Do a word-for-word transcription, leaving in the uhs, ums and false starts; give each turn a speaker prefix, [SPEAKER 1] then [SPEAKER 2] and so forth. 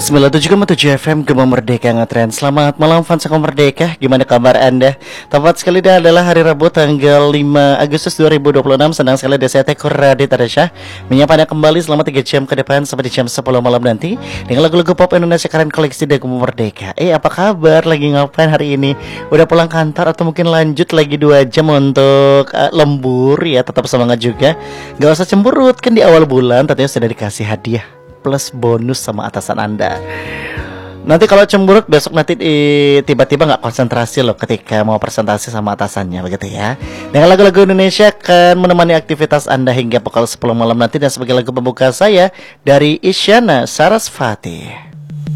[SPEAKER 1] sembilan puluh tujuh koma tujuh F M Gema Merdeka Ngetren. Selamat malam fans Gema Merdeka. Gimana kabar Anda? Tepat sekali dah adalah hari Rabu tanggal lima Agustus dua ribu dua puluh enam. Senang sekali ada saya Teko Radit Arsya menyapa Anda kembali selama tiga jam ke depan sampai di jam sepuluh malam nanti dengan lagu-lagu pop Indonesia keren koleksi dari Gema Merdeka. Eh apa kabar? Lagi ngapain hari ini? Udah pulang kantor atau mungkin lanjut lagi dua jam untuk uh, lembur ya? Tetap semangat juga. Gak usah cemberut, kan di awal bulan tentunya sudah dikasih hadiah plus bonus sama atasan Anda. Nanti kalau cemberut besok nanti tiba-tiba nggak konsentrasi loh ketika mau presentasi sama atasannya, begitu ya. Dengan lagu-lagu Indonesia akan menemani aktivitas Anda hingga pukul sepuluh malam nanti, dan sebagai lagu pembuka saya dari Isyana Sarasvati.